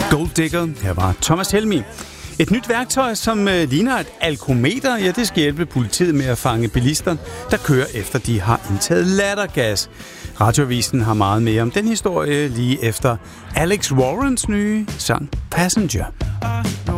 Gold Digger. Her var Thomas Helmig. Et nyt værktøj, som ligner et alkometer, ja, det skal hjælpe politiet med at fange bilister, der kører efter de har indtaget lattergas. Radioavisen har meget mere om den historie lige efter Alex Warrens nye sang Passenger.